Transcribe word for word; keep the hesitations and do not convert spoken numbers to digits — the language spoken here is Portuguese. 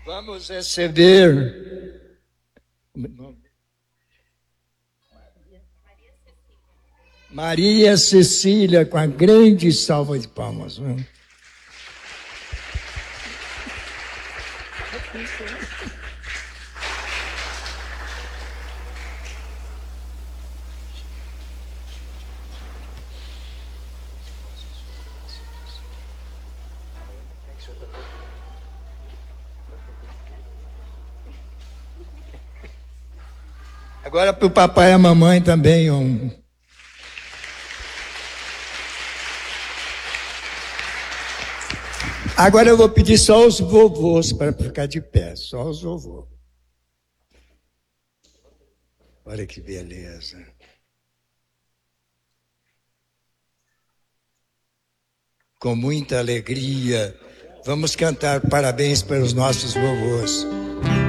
Vamos receber Maria Cecília com a grande salva de palmas. Agora para o papai e a mamãe também. Um... Agora eu vou pedir só os vovôs para ficar de pé, só os vovôs. Olha que beleza. Com muita alegria, vamos cantar parabéns para os nossos vovôs.